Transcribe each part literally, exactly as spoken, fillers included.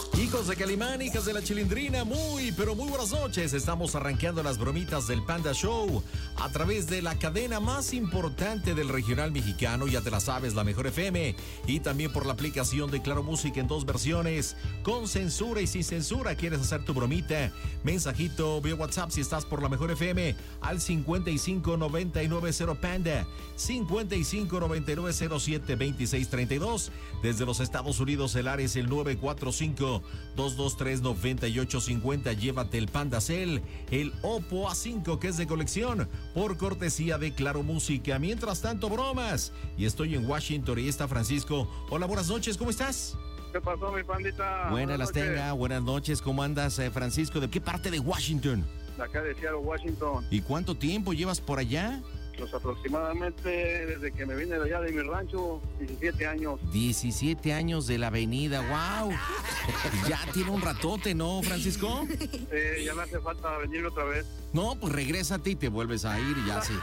Hijos de Calimán, hijas de la Chilindrina, muy, pero muy buenas noches. Estamos arranqueando las bromitas del Panda Show a través de la cadena más importante del regional mexicano, ya te la sabes, la Mejor F M, y también por la aplicación de Claro Música en dos versiones, con censura y sin censura. ¿Quieres hacer tu bromita? Mensajito vía WhatsApp si estás por la Mejor F M al cincuenta y cinco noventa y nueve cero Panda, cincuenta y cinco noventa y nueve cero siete veintiséis treinta y dos. Desde los Estados Unidos el área es el nueve cuatro cinco dos dos tres nueve ocho cinco cero. Llévate el Panda Cell, el Oppo A cinco que es de colección, por cortesía de Claro Música. Mientras tanto, bromas. Y estoy en Washington y está Francisco. Hola, buenas noches, ¿cómo estás? ¿Qué pasó, mi pandita? Buenas las tenga, buenas noches. ¿Cómo andas, eh, Francisco? ¿De qué parte de Washington? De acá de Seattle, Washington. ¿Y cuánto tiempo llevas por allá? Pues aproximadamente desde que me vine de allá de mi rancho, diecisiete años. diecisiete años de la avenida, wow. Ya tiene un ratote, ¿no, Francisco? Eh, ya me hace falta venir otra vez. No, pues regrésate y te vuelves a ir y ya sí.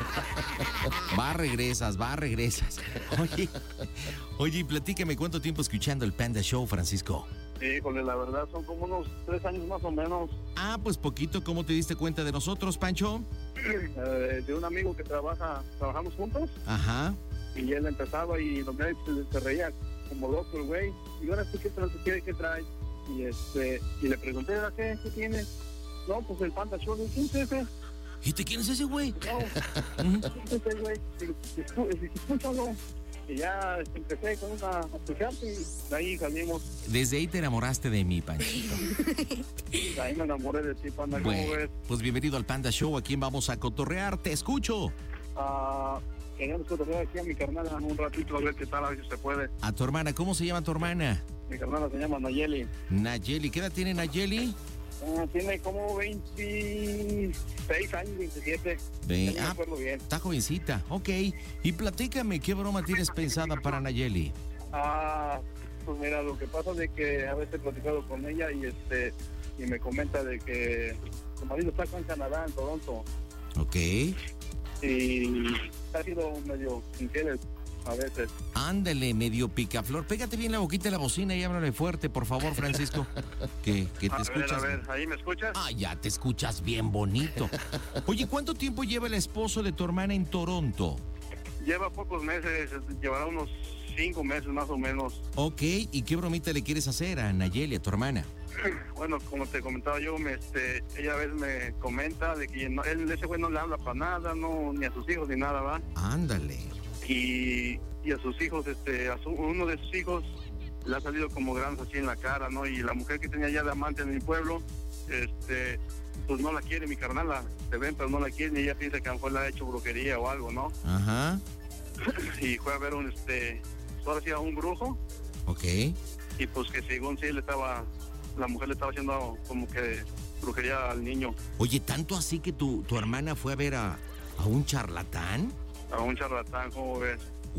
Va, regresas, va, regresas. Oye, oye, platícame, ¿cuánto tiempo escuchando el Panda Show, Francisco? Híjole, la verdad son como unos tres años más o menos. Ah, pues poquito. ¿Cómo te diste cuenta de nosotros, Pancho? Eh, de un amigo que trabaja, trabajamos juntos. Ajá. Y él empezaba y lo que se, se reía como loco el güey. Y ahora sí, ¿qué trae? ¿Qué, qué trae? Y este, y le pregunté, ¿qué? ¿Qué tiene? No, pues el Panda Show. ¿Quién es ese? ¿Y te quién es ese güey? No, ¿quién es ese güey? Escúchalo. Y ya empecé con una escuchante y de ahí salimos. Desde ahí te enamoraste de mí, Panchito. De ahí me enamoré de ti, Panda. ¿Cómo Bueno, ves? pues bienvenido al Panda Show. ¿A quién vamos a cotorrear? Te escucho. Ah, queríamos cotorrear aquí a mi carnala un ratito a ver qué tal, a ver si se puede. A tu hermana. ¿Cómo se llama tu hermana? Mi carnala se llama Nayeli. Nayeli. ¿Qué edad tiene Nayeli? Ah, tiene como veintiséis años, veintisiete. Ve, No me ah, acuerdo bien. está jovencita. Ok. Y platícame, ¿qué broma tienes pensada para Nayeli? Ah, pues mira, lo que pasa es de que a veces he platicado con ella y este y me comenta de que su marido está acá en Canadá, en Toronto. Ok. Y ha sido medio infiel a veces. Ándale, medio picaflor. Pégate bien la boquita de la bocina y háblale fuerte, por favor, Francisco. Que, que te A ver, escuchas. a ver, ¿ahí me escuchas? Ah, ya te escuchas bien bonito. Oye, ¿cuánto tiempo lleva el esposo de tu hermana en Toronto? Lleva pocos meses, llevará unos cinco meses más o menos. Ok, ¿y qué bromita le quieres hacer a Nayeli, a tu hermana? Bueno, como te comentaba yo, me, este, ella a veces me comenta de que no, él, ese güey no le habla para nada, no, ni a sus hijos ni nada, ¿va? Ándale. Y, y a sus hijos, este, a su, uno de sus hijos le ha salido como granos así en la cara, ¿no? Y la mujer que tenía ya de amante en mi pueblo, este, pues no la quiere, mi carnala, se ven, pero no la quiere, y ella piensa que a lo mejor le ha hecho brujería o algo, ¿no? Ajá. Y fue a ver un, este, ahora sí a un brujo, Ok. y pues que según sí le estaba, la mujer le estaba haciendo como que brujería al niño. Oye, ¿tanto así que tu, tu hermana fue a ver a, a un charlatán? A un charlatán, ¿cómo ves?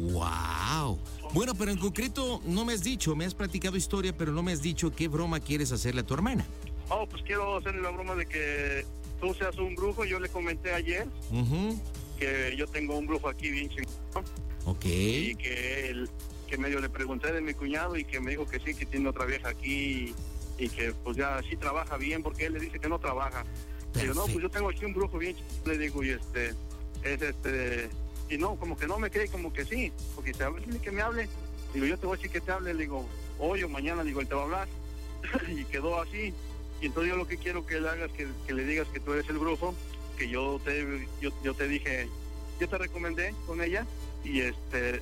¡Wow! Bueno, pero en concreto no me has dicho, me has platicado historia, pero no me has dicho qué broma quieres hacerle a tu hermana. Oh, pues quiero hacerle la broma de que tú seas un brujo. Yo le comenté ayer Uh-huh. que yo tengo un brujo aquí bien chingón. Ok. Y que él, que medio le pregunté de mi cuñado y que me dijo que sí, que tiene otra vieja aquí y, y que pues ya sí trabaja bien, porque él le dice que no trabaja. Digo, no, pues yo tengo aquí un brujo bien chingón, le digo, y este, es este, y no, como que no me cree, como que sí, porque dice, a ver, dile que me hable. Digo, yo te voy a decir que te hable, le digo, hoy o mañana, digo, él te va a hablar. Y quedó así. Y entonces yo lo que quiero que le hagas, que, que le digas que tú eres el brujo, que yo te, yo, yo te dije, yo te recomendé con ella, y este,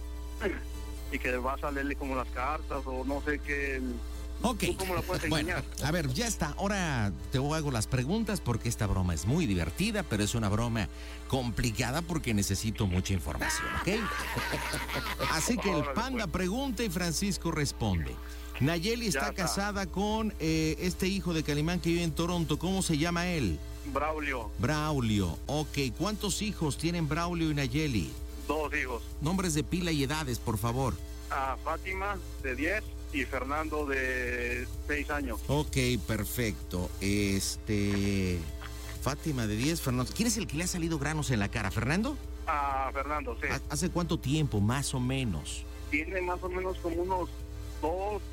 y que vas a leerle como las cartas, o no sé qué. Ok. ¿Tú cómo la puedes Bueno, engañar? a ver, ya está. Ahora te hago las preguntas porque esta broma es muy divertida, pero es una broma complicada porque necesito mucha información, ¿ok? Así que el Órale, Panda pues. pregunta y Francisco responde. Nayeli está, está. casada con eh, este hijo de Calimán que vive en Toronto. ¿Cómo se llama él? Braulio, Braulio. Ok, ¿cuántos hijos tienen Braulio y Nayeli? dos hijos. Nombres de pila y edades, por favor. A Fátima, de diez, y Fernando, de seis años. Ok, perfecto. Este... Fátima de diez, Fernando. ¿Quién es el que le ha salido granos en la cara? ¿Fernando? A Fernando, sí. ¿Hace cuánto tiempo, más o menos? Tiene más o menos como unos dos,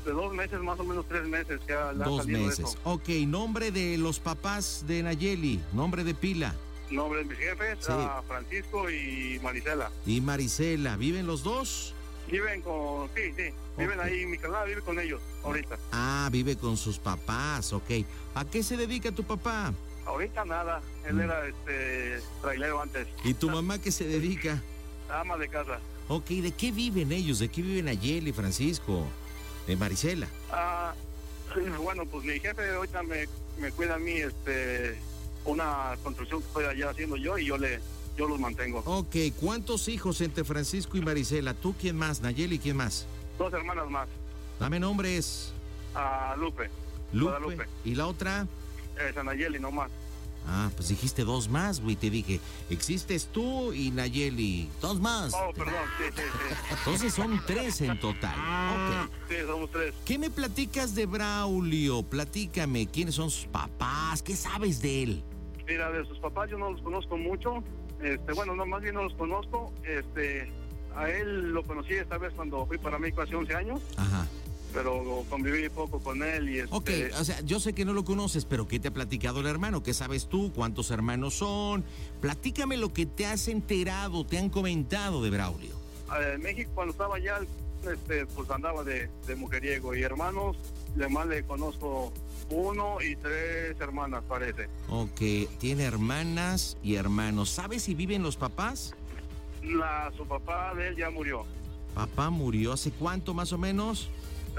este, dos meses, más o menos tres meses que ha, le ha Dos salido meses. eso. Ok, nombre de los papás de Nayeli, nombre de pila. Nombre de mis jefes, Sí. a Francisco y Marisela. Y Marisela, ¿viven los dos? Viven con, sí, sí, viven Ok. ahí, mi carnal vive con ellos ahorita. Ah, vive con sus papás, ok. ¿A qué se dedica tu papá? Ahorita nada, él Mm. era este trailero antes, ¿Y tu mamá qué se dedica? ama de casa. Ok, ¿de qué viven ellos? ¿De qué viven Nayeli, Francisco? De Marisela. Ah, bueno, pues mi jefe ahorita me, me cuida a mí, este, una construcción que estoy allá haciendo yo y yo le, yo los mantengo. Ok, ¿cuántos hijos entre Francisco y Marisela? ¿Tú quién más? Nayeli, ¿quién más? Dos hermanas más, Dame nombres. a Lupe, Lupe. Guadalupe, ¿Y la otra? eh, Sanayeli nomás. Ah, pues dijiste dos más, güey. Te dije, existes tú y Nayeli. Dos más. Oh, perdón, sí, sí, sí. Entonces son tres en total. Ok. Sí, somos tres. ¿Qué me platicas de Braulio? Platícame, ¿quiénes son sus papás? ¿Qué sabes de él? Mira, de sus papás yo no los conozco mucho, este, bueno, no, más bien no los conozco, este, a él lo conocí esta vez cuando fui para México hace once años, Ajá. pero conviví poco con él y este... Ok, o sea, yo sé que no lo conoces, pero ¿qué te ha platicado el hermano? ¿Qué sabes tú? ¿Cuántos hermanos son? Platícame lo que te has enterado, te han comentado de Braulio. eh, en México cuando estaba allá, este, pues andaba de, de mujeriego y hermanos, además le conozco uno y tres hermanas, parece. Ok, tiene hermanas y hermanos. ¿Sabes si viven los papás? La, su papá de él ya murió. Papá murió hace cuánto más o menos.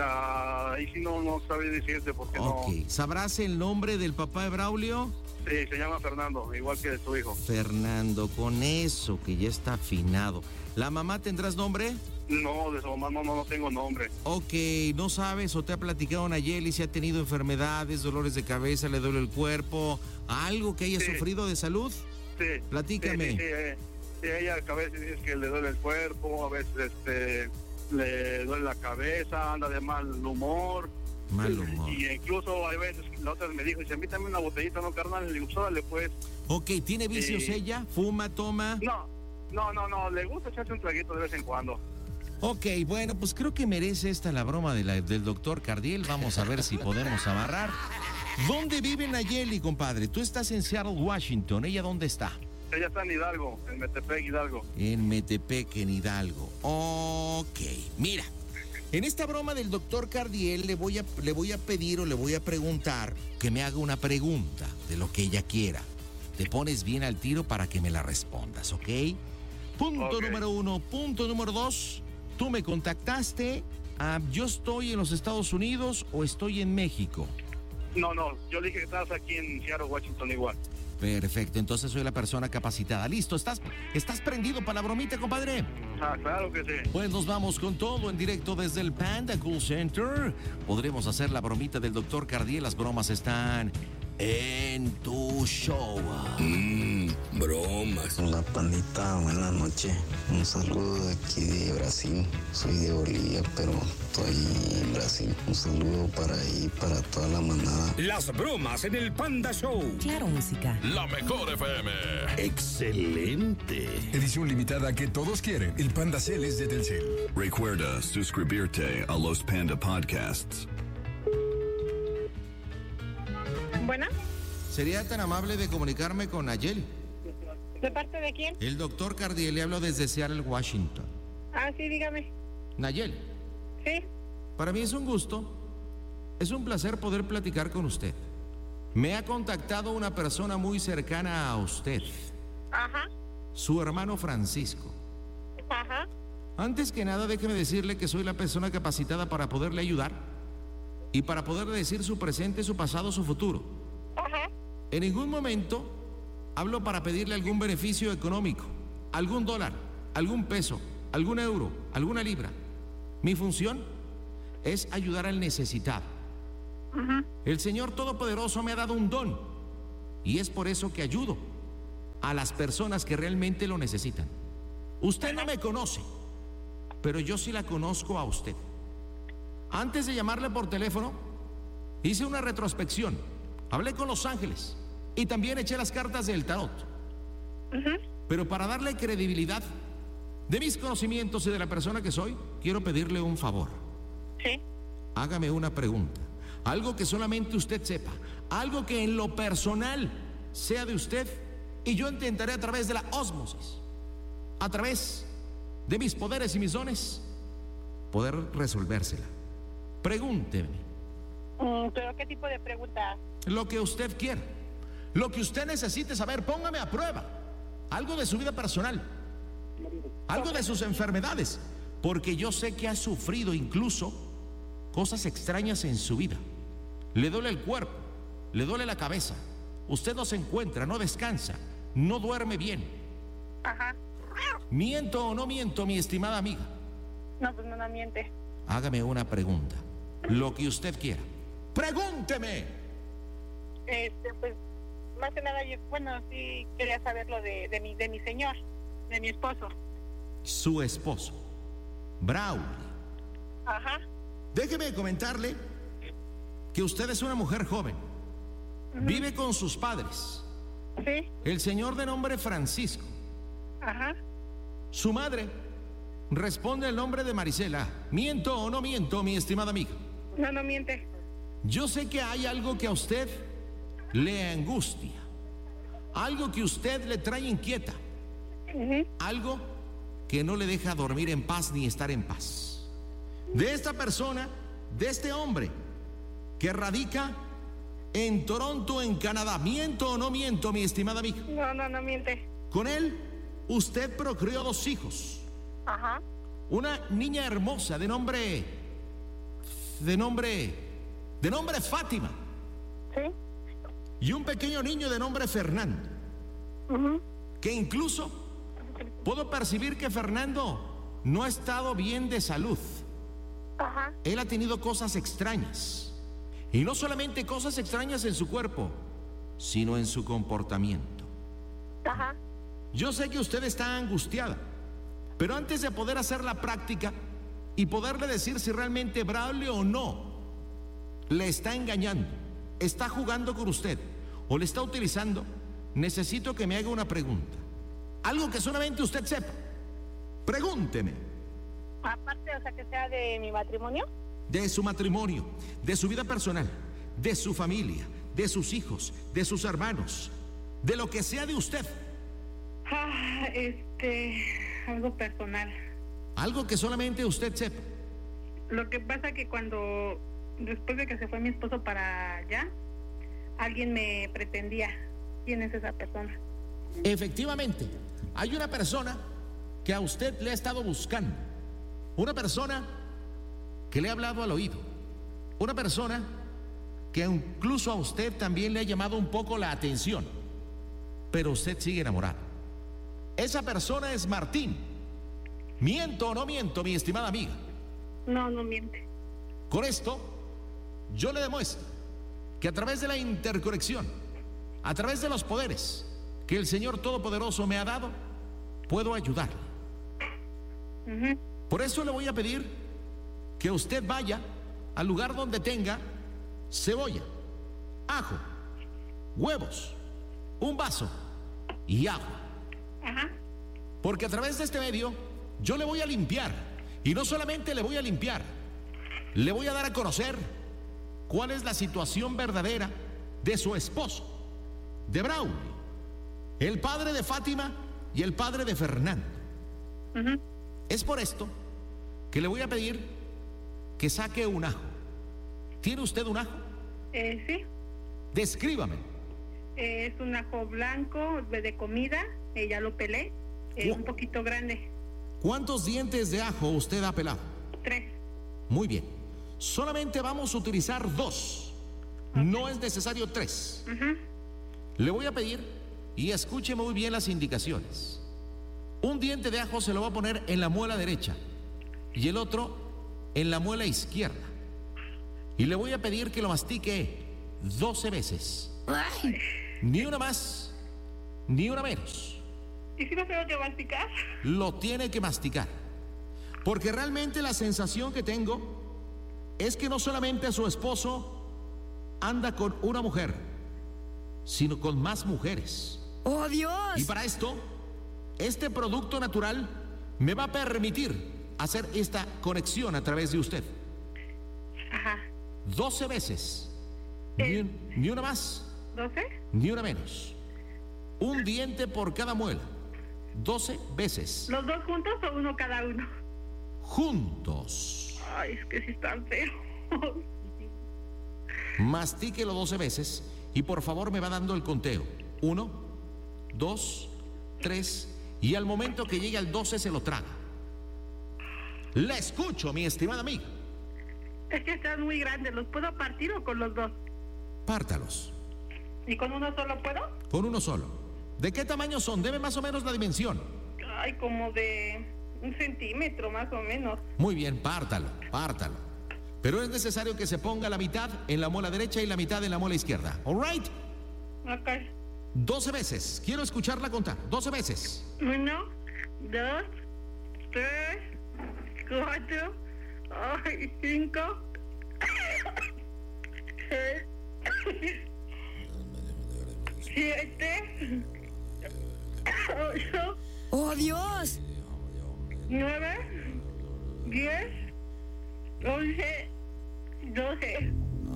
Ah, ahí sí no, no sabe decirte porque Ok, no... ¿sabrás el nombre del papá de Braulio? Sí, se llama Fernando, igual que su hijo. Fernando, con eso que ya está afinado. ¿La mamá tendrás nombre? No, de su mamá no, no, no tengo nombre. Ok, ¿no sabes o te ha platicado Nayeli si ha tenido enfermedades, dolores de cabeza, le duele el cuerpo, algo que haya Sí. sufrido de salud? Sí. Platícame. Sí, sí, sí, eh, sí, ella a veces dice que le duele el cuerpo, a veces este, le duele la cabeza, anda de mal humor. Mal humor. Y incluso hay veces, la otra me dijo, dice, invítame una botellita, ¿no, carnal? Le digo, pues, órale, pues. Ok, ¿tiene vicios Sí. ella? ¿Fuma, toma? No, no, no, no, le gusta echarse un traguito de vez en cuando. Ok, bueno, pues creo que merece esta la broma de la- del doctor Cardiel. Vamos a ver si podemos amarrar. ¿Dónde vive Nayeli, compadre? Tú estás en Seattle, Washington. ¿Ella dónde está? Ella está en Hidalgo, en Metepec, Hidalgo. En Metepec, en Hidalgo. Ok, mira. En esta broma del doctor Cardiel le voy, a, le voy a pedir o le voy a preguntar que me haga una pregunta de lo que ella quiera. Te pones bien al tiro para que me la respondas, ¿ok? Punto Ok. número uno. Punto número dos. Tú me contactaste. ah, ¿Yo estoy en los Estados Unidos o estoy en México? No, no, yo le dije que estabas aquí en Seattle, Washington igual. Perfecto, entonces soy la persona capacitada. Listo, ¿estás, estás prendido para la bromita, compadre? Ah, claro que sí. Pues nos vamos con todo en directo desde el Panda Cool Center. Podremos hacer la bromita del doctor Cardiel. Las bromas están en tu show. Mmm, bromas. Hola pandita, buenas noches. Un saludo de aquí de Brasil. Soy de Bolivia, pero estoy en Brasil. Un saludo para ahí, para toda la manada. Las bromas en el Panda Show. Claro, música. La mejor F M. Excelente. Edición limitada que todos quieren. El Panda Cel es de Telcel. Recuerda suscribirte a los Panda Podcasts. Bueno, ¿Sería tan amable de comunicarme con Nayeli? ¿de parte de quién? El doctor Cardiel, le hablo desde Seattle, Washington. Ah, sí, dígame. Nayeli, Sí, para mí es un gusto, es un placer poder platicar con usted. Me ha contactado una persona muy cercana a usted, ajá, su hermano Francisco. ajá, Antes que nada, déjeme decirle que soy la persona capacitada para poderle ayudar y para poderle decir su presente, su pasado, su futuro. ajá. En ningún momento hablo para pedirle algún beneficio económico, algún dólar, algún peso, algún euro, alguna libra. Mi función es ayudar al necesitado. El Señor Todopoderoso me ha dado un don y es por eso que ayudo a las personas que realmente lo necesitan. Usted no me conoce, pero yo sí la conozco a usted. Antes de llamarle por teléfono, hice una retrospección, hablé con los ángeles y también eché las cartas del tarot. Pero para darle credibilidad de mis conocimientos y de la persona que soy, quiero pedirle un favor. Sí, hágame una pregunta. Algo que solamente usted sepa. Algo que en lo personal sea de usted. Y yo intentaré a través de la ósmosis, a través de mis poderes y mis dones, poder resolvérsela. Pregúnteme. Mm, ¿Pero qué tipo de pregunta? Lo que usted quiera. Lo que usted necesite saber, póngame a prueba. Algo de su vida personal. Algo de sus enfermedades. Porque yo sé que ha sufrido incluso cosas extrañas en su vida. Le duele el cuerpo, le duele la cabeza. Usted no se encuentra, no descansa, no duerme bien. Ajá. ¿Miento o no miento, mi estimada amiga? No, pues no, no miente. Hágame una pregunta. Lo que usted quiera. ¡Pregúnteme! Este, pues, más que nada, yo, bueno, sí quería saber lo de, de, mi, de mi señor, de mi esposo. Su esposo, Braulio. Ajá. Déjeme comentarle que usted es una mujer joven. Uh-huh. Vive con sus padres. Sí. El señor de nombre Francisco. Ajá. Su madre responde el nombre de Marisela. ¿Miento o no miento, mi estimada amiga? No, no miente. Yo sé que hay algo que a usted le angustia. Algo que a usted le trae inquieta. Uh-huh. Algo que no le deja dormir en paz ni estar en paz. De esta persona, de este hombre que radica en Toronto, en Canadá. ¿Miento o no miento, mi estimada amiga? No, no, no miente. Con él, usted procreó dos hijos. Ajá. Una niña hermosa de nombre, de nombre, de nombre Fátima. Sí. Y un pequeño niño de nombre Fernando. Uh-huh. Que incluso puedo percibir que Fernando no ha estado bien de salud. Ajá. Él ha tenido cosas extrañas. Y no solamente cosas extrañas en su cuerpo, sino en su comportamiento. Ajá. Yo sé que usted está angustiada, pero antes de poder hacer la práctica y poderle decir si realmente Braulio o no le está engañando, está jugando con usted o le está utilizando, necesito que me haga una pregunta. Algo que solamente usted sepa. Pregúnteme. Aparte, o sea, que sea de mi matrimonio. De su matrimonio, de su vida personal, de su familia, de sus hijos, de sus hermanos, de lo que sea de usted. Ah, este, algo personal. Algo que solamente usted sepa. Lo que pasa que cuando, después de que se fue mi esposo para allá, alguien me pretendía. ¿Quién es esa persona? Efectivamente, hay una persona que a usted le ha estado buscando. Una persona que le ha hablado al oído. Una persona que incluso a usted también le ha llamado un poco la atención. Pero usted sigue enamorado. Esa persona es Martín. ¿Miento o no miento, mi estimada amiga? No, no miente. Con esto, yo le demuestro que a través de la interconexión, a través de los poderes que el Señor Todopoderoso me ha dado, puedo ayudarle. Uh-huh. Por eso le voy a pedir que usted vaya al lugar donde tenga cebolla, ajo, huevos, un vaso y agua. Ajá. Porque a través de este medio yo le voy a limpiar. Y no solamente le voy a limpiar, le voy a dar a conocer cuál es la situación verdadera de su esposo, de Braulio, el padre de Fátima y el padre de Fernando. Uh-huh. Es por esto que le voy a pedir que saque un ajo. ¿Tiene usted un ajo? Eh, sí. Descríbame. Eh, es un ajo blanco de comida, eh, ya lo pelé, eh, un poquito grande. ¿Cuántos dientes de ajo usted ha pelado? Tres. Muy bien. Solamente vamos a utilizar dos. Okay. No es necesario tres. Uh-huh. Le voy a pedir, y escuche muy bien las indicaciones. Un diente de ajo se lo va a poner en la muela derecha y el otro en la muela izquierda. Y le voy a pedir que lo mastique doce veces. Ay. Ni una más, ni una menos. ¿Y si lo tengo que masticar? Lo tiene que masticar. Porque realmente la sensación que tengo es que no solamente su esposo anda con una mujer, sino con más mujeres. ¡Oh, Dios! Y para esto, este producto natural me va a permitir hacer esta conexión a través de usted. Ajá. doce veces. Eh. Ni, un- ni una más, ¿doce? ni una menos. Un diente por cada muela. doce veces. ¿Los dos juntos o uno cada uno? Juntos. Ay, es que sí están feos. Mastíquelo doce veces y por favor me va dando el conteo. Uno, dos, tres y al momento que llegue al doce se lo traga. La escucho, mi estimada amiga. Es que están muy grandes. ¿Los puedo partir o con los dos? Pártalos. ¿Y con uno solo puedo? Con uno solo. ¿De qué tamaño son? Debe más o menos la dimensión. Ay, como de un centímetro más o menos. Muy bien, pártalo, pártalo. Pero es necesario que se ponga la mitad en la muela derecha y la mitad en la muela izquierda. ¿All right? Ok. doce veces. Quiero escucharla contar. doce veces. Uno, dos, tres, cuatro, ay, cinco, seis, siete, ocho, ¡Oh, Dios! nueve, diez, once, doce.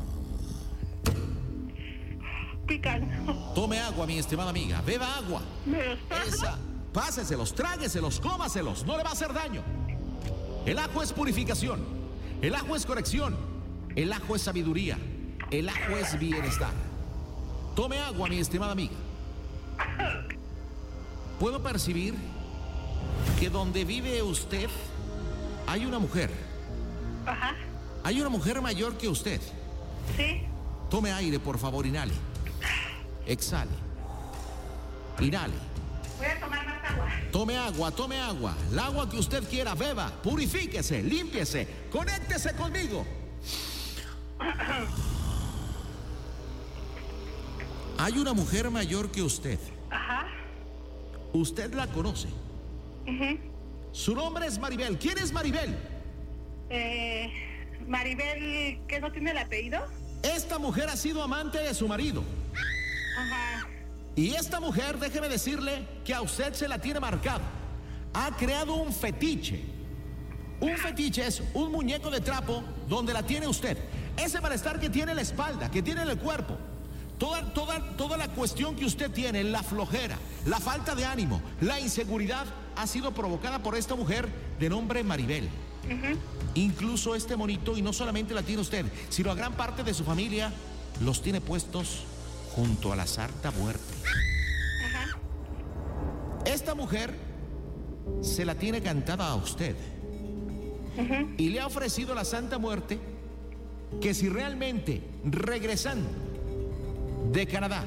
Pican. Tome agua, mi estimada amiga. Beba agua. ¿Me los paso? Esa. Páseselos, trágueselos, cómaselos. No le va a hacer daño. El ajo es purificación. El ajo es corrección. El ajo es sabiduría. El ajo es bienestar. Tome agua, mi estimada amiga. Puedo percibir que donde vive usted hay una mujer. Ajá. Hay una mujer mayor que usted. Sí. Tome aire, por favor, inhale. Exhale. Inhale. Voy a tomar más agua. Tome agua, tome agua. El agua que usted quiera, beba. Purifíquese, límpiese. Conéctese conmigo. Hay una mujer mayor que usted. Ajá. Usted la conoce. Ujú. Su nombre es Maribel. ¿Quién es Maribel? Eh, Maribel, ¿qué no tiene el apellido? Esta mujer ha sido amante de su marido. Ajá. Y esta mujer, déjeme decirle que a usted se la tiene marcado. Ha creado un fetiche. Un fetiche es un muñeco de trapo donde la tiene usted. Ese malestar que tiene en la espalda, que tiene en el cuerpo. Toda, toda, toda la cuestión que usted tiene, la flojera, la falta de ánimo, la inseguridad, ha sido provocada por esta mujer de nombre Maribel. Ujú. Incluso este monito, y no solamente la tiene usted, sino a gran parte de su familia, los tiene puestos junto a la Santa Muerte. Ajá. Esta mujer se la tiene cantada a usted. Ujú. Y le ha ofrecido a la Santa Muerte que si realmente, regresando de Canadá,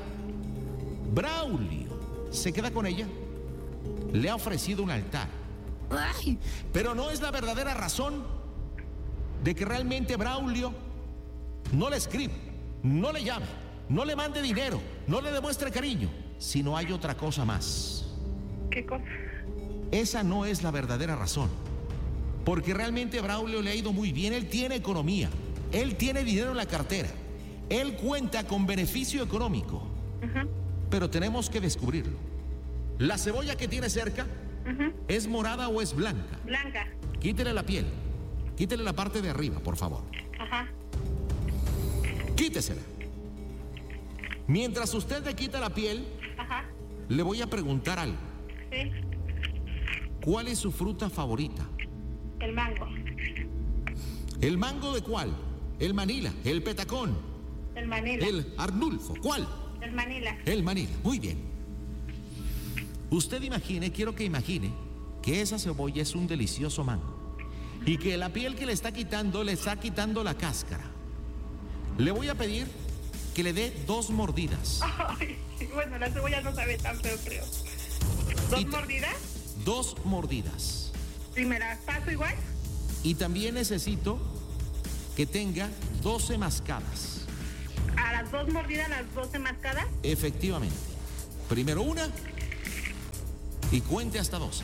Braulio se queda con ella, le ha ofrecido un altar. ¡Ay! Pero no es la verdadera razón de que realmente Braulio no le escribe, no le llame, no le mande dinero, no le demuestre cariño, sino hay otra cosa más. ¿Qué cosa? Esa no es la verdadera razón. Porque realmente a Braulio le ha ido muy bien, él tiene economía, él tiene dinero en la cartera, él cuenta con beneficio económico. Ujú. Pero tenemos que descubrirlo. La cebolla que tiene cerca, Ujú. ¿es morada o es blanca? Blanca. Quítele la piel, quítele la parte de arriba, por favor. Ajá. Quítesela. Mientras usted le quita la piel, Ajá. le voy a preguntar algo. Sí. ¿Cuál es su fruta favorita? El mango. ¿El mango de cuál? El Manila, el Petacón, El Manila. el Arnulfo. ¿Cuál? El Manila. El Manila. Muy bien. Usted imagine, quiero que imagine, que esa cebolla es un delicioso mango y que la piel que le está quitando, le está quitando la cáscara. Le voy a pedir que le dé dos mordidas. Ay, bueno, la cebolla no sabe tan feo, creo. ¿Dos Y te- mordidas? Dos mordidas. ¿Y me las paso igual? Y también necesito que tenga doce mascadas. ¿A las dos mordidas, las doce mascadas? Efectivamente. Primero una y cuente hasta doce.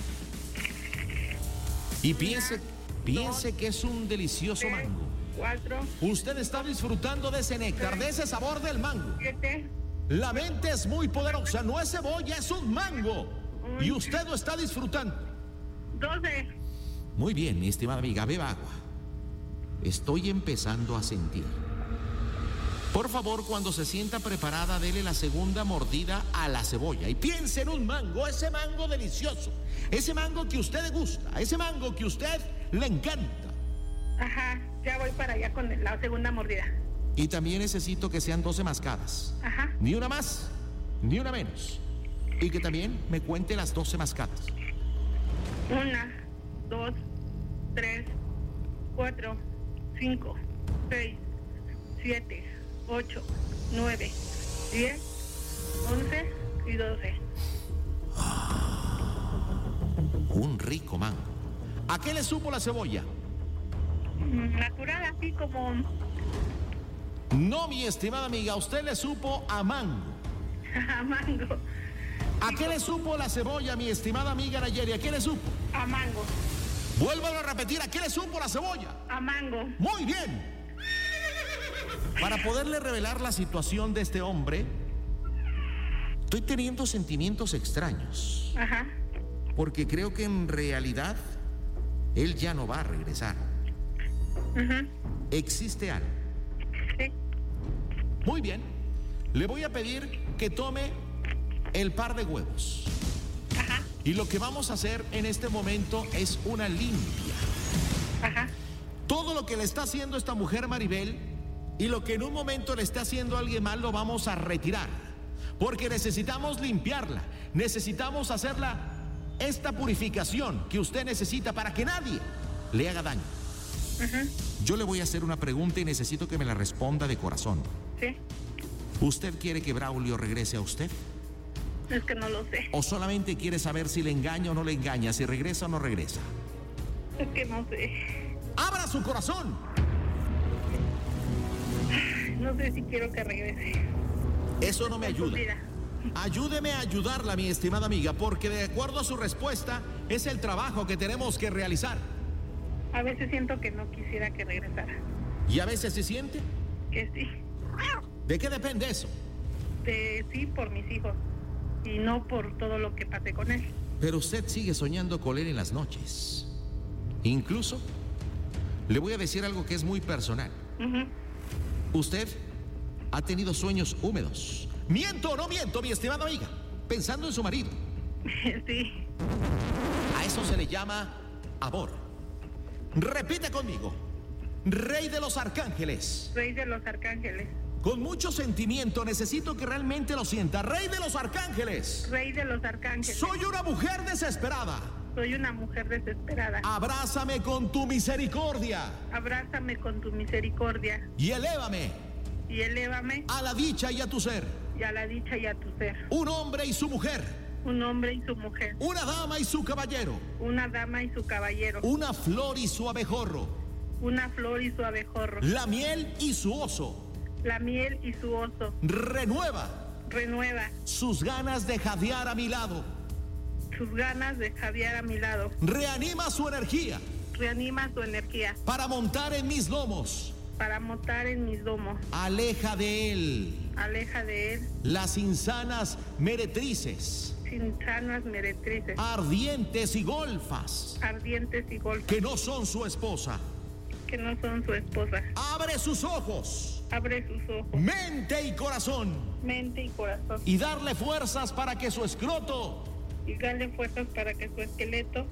Y piense, piense que es un delicioso Tres, mango. cuatro, Usted está disfrutando de ese néctar, de ese sabor del mango. siete. La mente es muy poderosa, no es cebolla, es un mango. Y usted lo está disfrutando. doce. Muy bien, mi estimada amiga, beba agua. estoy empezando a sentir. Por favor, cuando se sienta preparada, dele la segunda mordida a la cebolla. Y piense en un mango, ese mango delicioso. Ese mango que a usted le gusta, ese mango que a usted le encanta. Ajá, ya voy para allá con la segunda mordida. Y también necesito que sean doce mascadas. Ajá. Ni una más, ni una menos. Y que también me cuente las doce mascadas. Una, dos, tres, cuatro, cinco, seis, siete, ocho, nueve, diez, once y doce. Un rico mango. ¿A qué le supo la cebolla? Natural, así como... No, mi estimada amiga, usted le supo a mango. A mango. ¿A qué le supo la cebolla, mi estimada amiga Nayeli? ¿A qué le supo? A mango. Vuélvalo a repetir, ¿a qué le supo la cebolla? A mango. Muy bien. Para poderle revelar la situación de este hombre, estoy teniendo sentimientos extraños. Ajá. Porque creo que en realidad él ya no va a regresar. Ajá. ¿Existe algo? Sí. Muy bien. Le voy a pedir que tome el par de huevos. Ajá. Y lo que vamos a hacer en este momento es una limpia. Ajá. Todo lo que le está haciendo esta mujer Maribel y lo que en un momento le está haciendo a alguien mal lo vamos a retirar. Porque necesitamos limpiarla. Necesitamos hacerla esta purificación que usted necesita para que nadie le haga daño. Ajá. Yo le voy a hacer una pregunta y necesito que me la responda de corazón. Sí. ¿Usted quiere que Braulio regrese a usted? Es que no lo sé. ¿O solamente quiere saber si le engaña o no le engaña, si regresa o no regresa? Es que no sé. ¡Abra su corazón! No sé si quiero que regrese. Eso no me ayuda. Ayúdeme a ayudarla, mi estimada amiga, porque de acuerdo a su respuesta, es el trabajo que tenemos que realizar. A veces siento que no quisiera que regresara. ¿Y a veces se siente? Que sí. ¿De qué depende eso? De sí por mis hijos. Y no por todo lo que pasé con él. Pero usted sigue soñando con él en las noches. Incluso, le voy a decir algo que es muy personal. Uh-huh. Usted ha tenido sueños húmedos. ¿Miento o no miento, mi estimada amiga? Pensando en su marido. Sí. A eso se le llama amor. Repite conmigo. Rey de los arcángeles. Rey de los arcángeles. Con mucho sentimiento, necesito que realmente lo sienta. Rey de los arcángeles. Rey de los arcángeles. Soy una mujer desesperada. Soy una mujer desesperada. Abrázame con tu misericordia. Abrázame con tu misericordia. Y elévame. Y elévame. A la dicha y a tu ser. Y a la dicha y a tu ser. Un hombre y su mujer. Un hombre y su mujer. Una dama y su caballero. Una dama y su caballero. Una flor y su abejorro. Una flor y su abejorro. La miel y su oso. La miel y su oso. Renueva. Renueva. Sus ganas de jadear a mi lado. Sus ganas de jadear a mi lado. Reanima su energía. Reanima su energía. Para montar en mis lomos. Para montar en mis lomos. Aleja de él. Aleja de él. Las insanas meretrices. Insanas meretrices. Ardientes y golfas. Ardientes y golfas. Que no son su esposa. Que no son su esposa. Abre sus ojos. Abre sus ojos. Mente y corazón. Mente y corazón. Y darle fuerzas para que su escroto. Y darle fuerzas para que su esqueleto.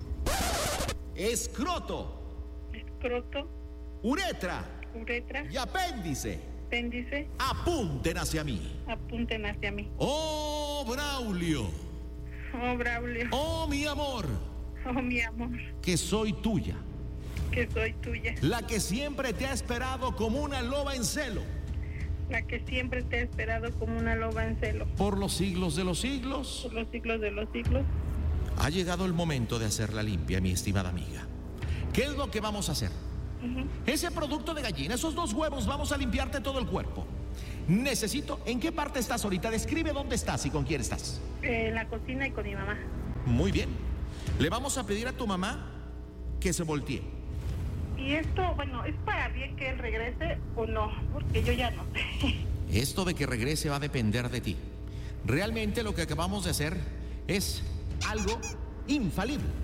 Escroto. Escroto. Uretra. Uretra. Y apéndice. Apéndice. Apunten hacia mí. Apunten hacia mí. Oh, Braulio. Oh, Braulio. Oh, mi amor. Oh, mi amor. Que soy tuya. Que soy tuya. La que siempre te ha esperado como una loba en celo. La que siempre te ha esperado como una loba en celo. Por los siglos de los siglos. Por los siglos de los siglos. Ha llegado el momento de hacerla limpia, mi estimada amiga. ¿Qué es lo que vamos a hacer? Uh-huh. Ese producto de gallina, esos dos huevos, vamos a limpiarte todo el cuerpo. Necesito, ¿en qué parte estás ahorita? Describe dónde estás y con quién estás. Eh, en la cocina y con mi mamá. Muy bien. Le vamos a pedir a tu mamá que se voltee. Y esto, bueno, ¿es para bien que él regrese o no? Porque yo ya no sé. Esto de que regrese va a depender de ti. Realmente lo que acabamos de hacer es algo infalible.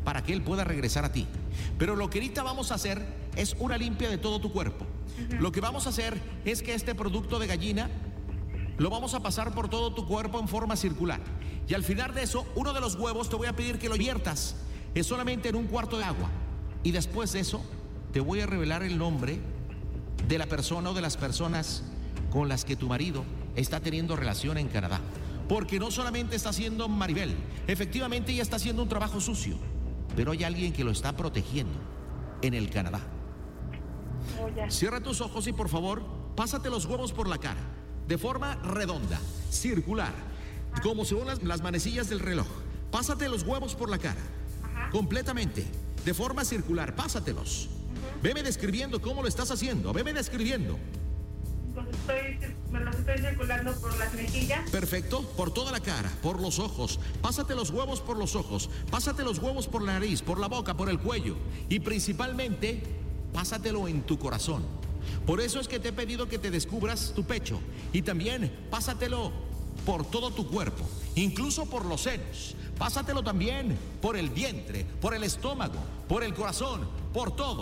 para que él pueda regresar a ti. Pero lo que ahorita vamos a hacer es una limpia de todo tu cuerpo. Uh-huh. Lo que vamos a hacer es que este producto de gallina lo vamos a pasar por todo tu cuerpo en forma circular. Y al final de eso, uno de los huevos te voy a pedir que lo viertas. Es solamente en un cuarto de agua. Y después de eso, te voy a revelar el nombre de la persona o de las personas con las que tu marido está teniendo relación en Canadá. Porque no solamente está haciendo Maribel, efectivamente ella está haciendo un trabajo sucio, pero hay alguien que lo está protegiendo en el Canadá. Oh, yeah. Cierra tus ojos y por favor, pásate los huevos por la cara, de forma redonda, circular, ah. como según las, las manecillas del reloj. Pásate los huevos por la cara, ajá, completamente, de forma circular, pásatelos. Uh-huh. Veme describiendo cómo lo estás haciendo, veme describiendo. Estoy, me los estoy circulando por las mejillas. Perfecto, por toda la cara, por los ojos. Pásate los huevos por los ojos, pásate los huevos por la nariz, por la boca, por el cuello. Y principalmente, pásatelo en tu corazón. Por eso es que te he pedido que te descubras tu pecho. Y también, pásatelo por todo tu cuerpo, incluso por los senos. Pásatelo también por el vientre, por el estómago, por el corazón, por todo.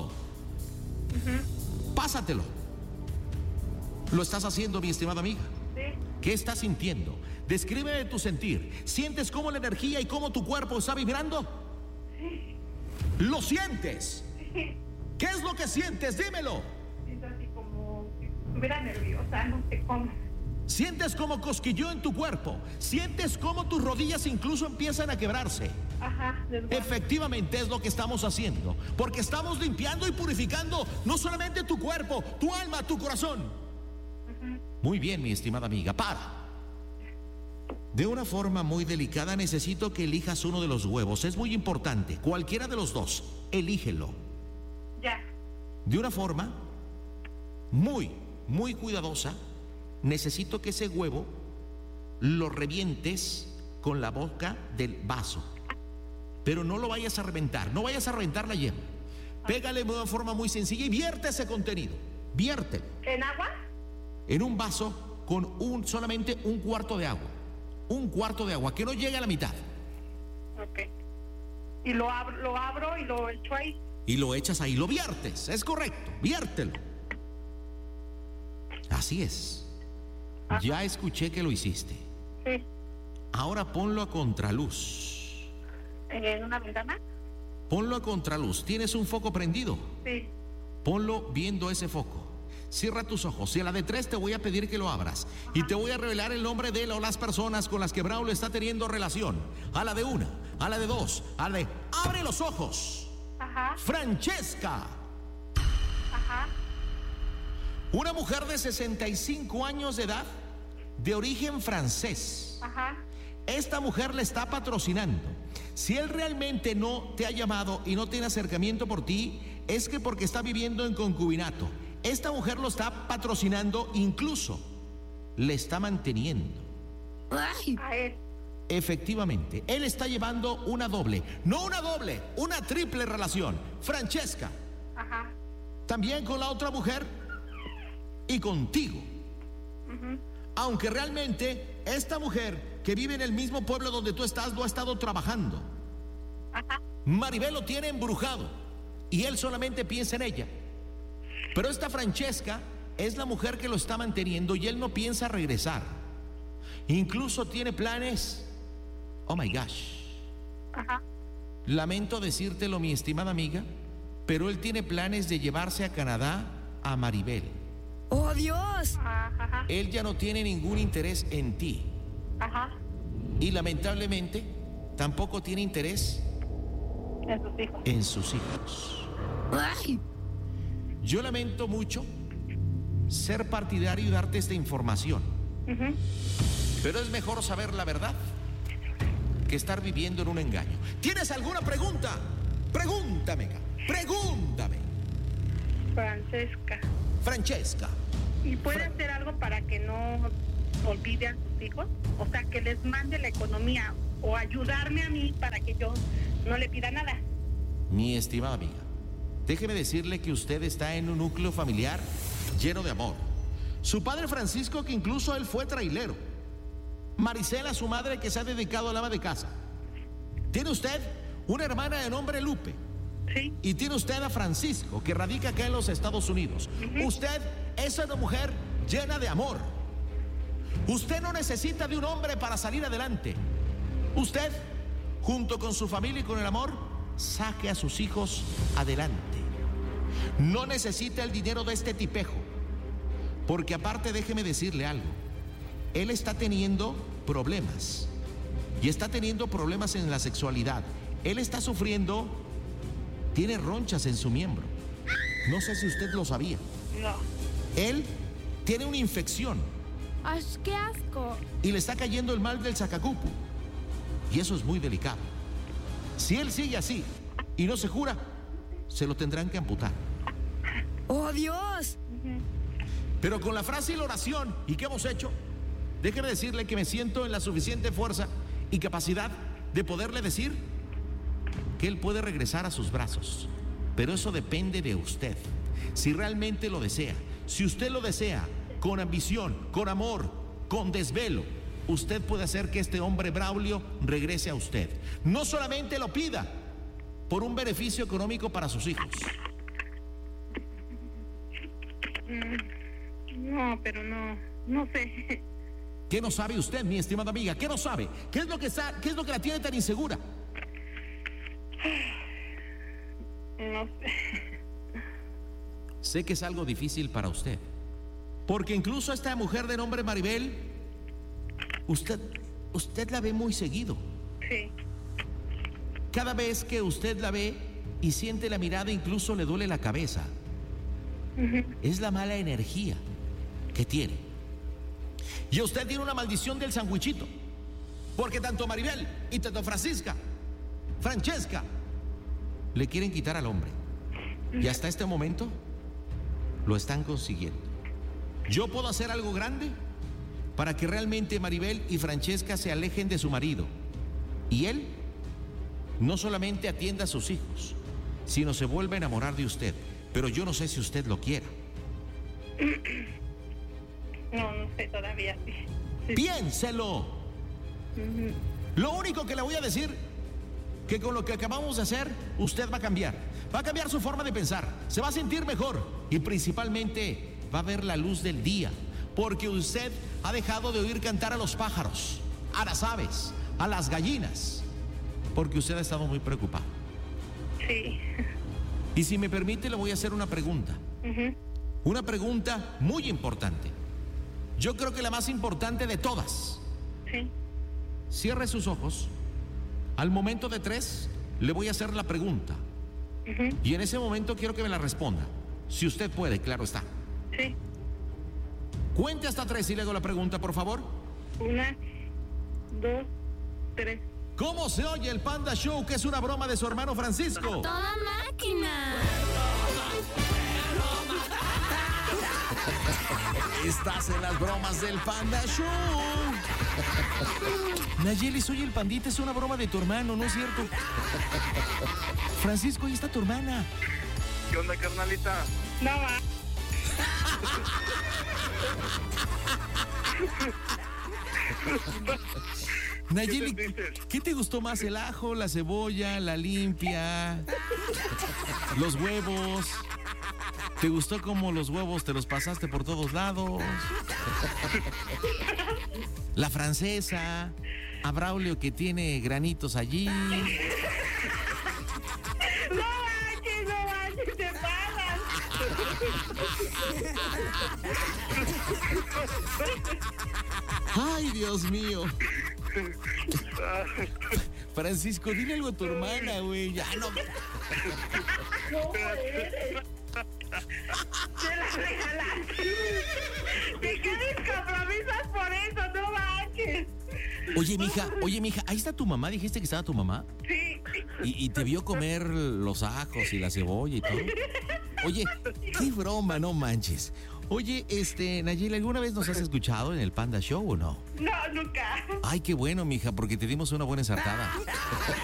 Uh-huh. Pásatelo. ¿Lo estás haciendo, mi estimada amiga? Sí. ¿Qué estás sintiendo? Descríbeme tu sentir. ¿Sientes cómo la energía y cómo tu cuerpo está vibrando? Sí. ¿Lo sientes? Sí. ¿Qué es lo que sientes? Dímelo. Siento así como si estuviera nerviosa, no sé cómo. ¿Sientes como cosquilleo en tu cuerpo? ¿Sientes como tus rodillas incluso empiezan a quebrarse? Ajá. Efectivamente es lo que estamos haciendo, porque estamos limpiando y purificando no solamente tu cuerpo, tu alma, tu corazón. Muy bien, mi estimada amiga, para. De una forma muy delicada necesito que elijas uno de los huevos. Es muy importante, cualquiera de los dos, elígelo. Ya. De una forma muy, muy cuidadosa, necesito que ese huevo lo revientes con la boca del vaso. Pero no lo vayas a reventar, no vayas a reventar la yema. Pégale de una forma muy sencilla y vierte ese contenido. Viértelo. ¿En agua? En un vaso con un, solamente un cuarto de agua. Un cuarto de agua, que no llegue a la mitad. Ok. Y lo abro, lo abro y lo echo ahí. Y lo echas ahí, lo viertes, es correcto, viértelo. Así es. Ajá. Ya escuché que lo hiciste. Sí. Ahora ponlo a contraluz. ¿En una ventana? Ponlo a contraluz. ¿Tienes un foco prendido? Sí. Ponlo viendo ese foco. Cierra tus ojos y a la de tres te voy a pedir que lo abras. Ajá. Y te voy a revelar el nombre de él o las personas con las que Braulio está teniendo relación. A la de una, a la de dos, a la de... ¡Abre los ojos! Ajá. Francesca. Ajá. Una mujer de sesenta y cinco años de edad, de origen francés. Ajá. Esta mujer le está patrocinando. Si él realmente no te ha llamado y no tiene acercamiento por ti, es que porque está viviendo en concubinato. Esta mujer lo está patrocinando, incluso le está manteniendo. Ay. A él. Efectivamente, él está llevando una doble, no una doble, una triple relación. Francesca. Ajá. También con la otra mujer y contigo. Uh-huh. Aunque realmente esta mujer que vive en el mismo pueblo donde tú estás no ha estado trabajando. Ajá. Maribel lo tiene embrujado y él solamente piensa en ella. Pero esta Francesca es la mujer que lo está manteniendo y él no piensa regresar. Incluso tiene planes. Oh my gosh. Ajá. Lamento decírtelo, mi estimada amiga, pero él tiene planes de llevarse a Canadá a Maribel. ¡Oh, Dios! Ajá. Él ya no tiene ningún interés en ti. Ajá. Y lamentablemente tampoco tiene interés en sus hijos. En sus hijos. Ay. Yo lamento mucho ser partidario y darte esta información. Uh-huh. Pero es mejor saber la verdad que estar viviendo en un engaño. ¿Tienes alguna pregunta? Pregúntame, pregúntame. Francesca. Francesca. ¿Y puede hacer algo para que no olvide a sus hijos? O sea, que les mande la economía o ayudarme a mí para que yo no le pida nada. Mi estimada amiga, déjeme decirle que usted está en un núcleo familiar lleno de amor. Su padre Francisco, que incluso él fue trailero. Marisela, su madre, que se ha dedicado al ama de casa. Tiene usted una hermana de nombre Lupe. Sí. Y tiene usted a Francisco, que radica acá en los Estados Unidos. Uh-huh. Usted es una mujer llena de amor. Usted no necesita de un hombre para salir adelante. Usted, junto con su familia y con el amor, saque a sus hijos adelante. No necesita el dinero de este tipejo, porque aparte déjeme decirle algo. Él está teniendo problemas y está teniendo problemas en la sexualidad. Él está sufriendo, tiene ronchas en su miembro. No sé si usted lo sabía. No. Él tiene una infección. ¡Ay, qué asco! Y le está cayendo el mal del sacacupu. Y eso es muy delicado. Si él sigue así y no se cura, se lo tendrán que amputar. ¡Oh, Dios! Pero con la frase y la oración, ¿y qué hemos hecho? Déjeme decirle que me siento en la suficiente fuerza y capacidad de poderle decir que él puede regresar a sus brazos. Pero eso depende de usted. Si realmente lo desea, si usted lo desea con ambición, con amor, con desvelo, usted puede hacer que este hombre Braulio regrese a usted. No solamente lo pida por un beneficio económico para sus hijos. No, pero no, no sé. ¿Qué no sabe usted, mi estimada amiga? ¿Qué no sabe? ¿Qué es lo que está, qué es lo que la tiene tan insegura? No sé. Sé que es algo difícil para usted, porque incluso esta mujer de nombre Maribel, usted, usted la ve muy seguido. Sí. Cada vez que usted la ve y siente la mirada, incluso le duele la cabeza. Uh-huh. Es la mala energía que tiene. Y usted tiene una maldición del sandwichito, porque tanto Maribel y tanto Francisca, Francesca, le quieren quitar al hombre. Y hasta este momento lo están consiguiendo. Yo puedo hacer algo grande para que realmente Maribel y Francesca se alejen de su marido, y él no solamente atienda a sus hijos, sino se vuelva a enamorar de usted. Pero yo no sé si usted lo quiera. No, no sé todavía. Sí. Sí. Piénselo. Uh-huh. Lo único que le voy a decir, que con lo que acabamos de hacer, usted va a cambiar. Va a cambiar su forma de pensar. Se va a sentir mejor. Y principalmente va a ver la luz del día. Porque usted ha dejado de oír cantar a los pájaros, a las aves, a las gallinas. Porque usted ha estado muy preocupado. Sí. Y si me permite, le voy a hacer una pregunta. Uh-huh. Una pregunta muy importante. Yo creo que la más importante de todas. Sí. Cierre sus ojos. Al momento de tres, le voy a hacer la pregunta. Uh-huh. Y en ese momento quiero que me la responda. Si usted puede, claro está. Sí. Cuente hasta tres y le hago la pregunta, por favor. Una, dos, tres. ¿Cómo se oye el Panda Show, que es una broma de su hermano Francisco? ¡Toda máquina! Estás en las bromas del Panda Show. Nayeli, soy el pandita, es una broma de tu hermano, ¿no es cierto? Francisco, ahí está tu hermana. ¿Qué onda, carnalita? No va. Nayeli, ¿qué te gustó más? ¿El ajo, la cebolla, la limpia, los huevos? ¿Te gustó cómo los huevos te los pasaste por todos lados? La francesa, a Braulio que tiene granitos allí. No manches, no manches, te pagas. Ay, Dios mío. Francisco, dile algo a tu hermana, güey. Ya no. ¿Cómo eres? Te la regalaste. ¿De qué descompromisas por eso? No manches. Oye, mija, oye, mija, ahí está tu mamá. ¿Dijiste que estaba tu mamá? Sí. ¿Y, y te vio comer los ajos y la cebolla y todo? Oye, qué broma, no manches. Oye, este, Nayeli, ¿alguna vez nos has escuchado en el Panda Show o no? No, nunca. Ay, qué bueno, mija, porque te dimos una buena ensartada.